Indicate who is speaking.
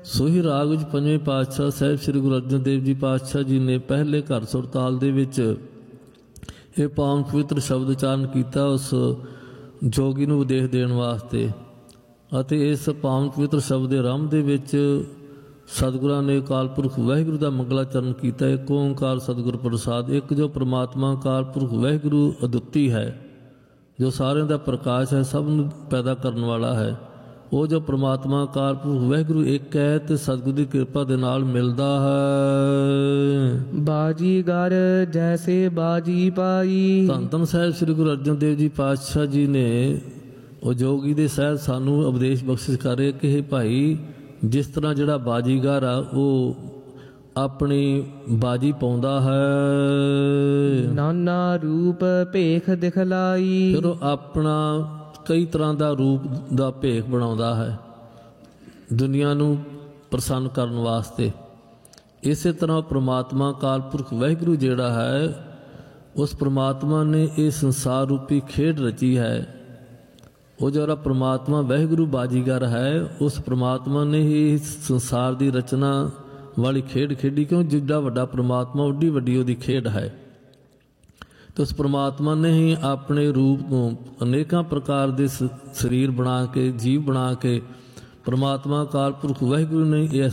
Speaker 1: ਸੋਹੀ ਰਾਗ ਵਿੱਚ ਪੰਜਵੇਂ ਪਾਤਸ਼ਾਹ ਸਾਹਿਬ ਸ੍ਰੀ ਗੁਰੂ ਅਰਜਨ ਦੇਵ ਜੀ ਪਾਤਸ਼ਾਹ ਜੀ ਨੇ ਪਹਿਲੇ ਘਰ ਸੁਰਤਾਲ ਦੇ ਵਿੱਚ ਇਹ ਪਾਵਨ ਪਵਿੱਤਰ ਸ਼ਬਦ ਉਚਾਰਨ ਕੀਤਾ ਉਸ ਜੋਗੀ ਨੂੰ ਉਦੇਸ਼ ਦੇਣ ਵਾਸਤੇ। ਅਤੇ ਇਸ ਪਾਵਨ ਪਵਿੱਤਰ ਸ਼ਬਦ ਦੇ ਆਰੰਭ ਦੇ ਵਿੱਚ ਸਤਿਗੁਰਾਂ ਨੇ ਅਕਾਲ ਪੁਰਖ ਵਾਹਿਗੁਰੂ ਦਾ ਮੰਗਲਾਚਰਨ ਕੀਤਾ। ਇੱਕ ਓਂਕਾਰ ਸਤਿਗੁਰ ਪ੍ਰਸਾਦ। ਇੱਕ ਜੋ ਪ੍ਰਮਾਤਮਾ ਅਕਾਲ ਪੁਰਖ ਵਾਹਿਗੁਰੂ ਅਦੁੱਤੀ ਹੈ, ਜੋ ਸਾਰਿਆਂ ਦਾ ਪ੍ਰਕਾਸ਼ ਹੈ, ਸਭ ਨੂੰ ਪੈਦਾ ਕਰਨ ਵਾਲਾ ਹੈ, ਉਹ ਜੋ ਪ੍ਰਮਾਤਮਾ ਅਕਾਲ ਪੁਰਖ ਵਾਹਿਗੁਰੂ ਇੱਕ ਹੈ ਤੇ ਸਤਿਗੁਰ ਦੀ ਕਿਰਪਾ ਦੇ ਨਾਲ ਮਿਲਦਾ ਹੈ।
Speaker 2: ਬਾਜੀਗਰ ਜੈਸੇ ਬਾਜੀ ਪਾਈ।
Speaker 1: ਧੰਨ ਧੰਨ ਸਾਹਿਬ ਸ੍ਰੀ ਗੁਰੂ ਅਰਜਨ ਦੇਵ ਜੀ ਪਾਤਸ਼ਾਹ ਜੀ ਨੇ ਉਹ ਜੋਗੀ ਦੇ ਸਹਿਤ ਸਾਨੂੰ ਉਪਦੇਸ਼ ਬਖਸ਼ਿਸ਼ ਕਰੇ ਕਿ ਇਹ ਭਾਈ, ਜਿਸ ਤਰ੍ਹਾਂ ਜਿਹੜਾ ਬਾਜੀਗਰ ਆ ਉਹ ਆਪਣੀ ਬਾਜੀ ਪਾਉਂਦਾ ਹੈ,
Speaker 2: ਨਾਨਾ ਰੂਪ ਭੇਖ ਦਿਖਲਾਈ।
Speaker 1: ਫਿਰ ਉਹ ਆਪਣਾ ਕਈ ਤਰ੍ਹਾਂ ਦਾ ਰੂਪ ਦਾ ਭੇਖ ਬਣਾਉਂਦਾ ਹੈ ਦੁਨੀਆ ਨੂੰ ਪ੍ਰਸੰਨ ਕਰਨ ਵਾਸਤੇ। ਇਸੇ ਤਰ੍ਹਾਂ ਪ੍ਰਮਾਤਮਾ ਅਕਾਲ ਪੁਰਖ ਵਾਹਿਗੁਰੂ ਜਿਹੜਾ ਹੈ, ਉਸ ਪ੍ਰਮਾਤਮਾ ਨੇ ਇਹ ਸੰਸਾਰ ਰੂਪੀ ਖੇਡ ਰਚੀ ਹੈ। ਉਹ ਜਿਹੜਾ ਪ੍ਰਮਾਤਮਾ ਵਾਹਿਗੁਰੂ ਬਾਜੀਗਰ ਹੈ, ਉਸ ਪ੍ਰਮਾਤਮਾ ਨੇ ਹੀ ਸੰਸਾਰ ਦੀ ਰਚਨਾ ਵਾਲੀ ਖੇਡ ਖੇਡੀ। ਕਿਉਂ? ਜਿੱਡਾ ਵੱਡਾ ਪ੍ਰਮਾਤਮਾ ਓਡੀ ਵੱਡੀ ਉਹਦੀ ਖੇਡ ਹੈ। ਤੇ ਉਸ ਪ੍ਰਮਾਤਮਾ ਨੇ ਹੀ ਆਪਣੇ ਰੂਪ ਤੋਂ ਅਨੇਕਾਂ ਪ੍ਰਕਾਰ ਦੇ ਸਰੀਰ ਬਣਾ ਕੇ, ਜੀਵ ਬਣਾ ਕੇ, ਪ੍ਰਮਾਤਮਾ ਅਕਾਲ ਪੁਰਖ ਵਾਹਿਗੁਰੂ ਨੇ ਇਸ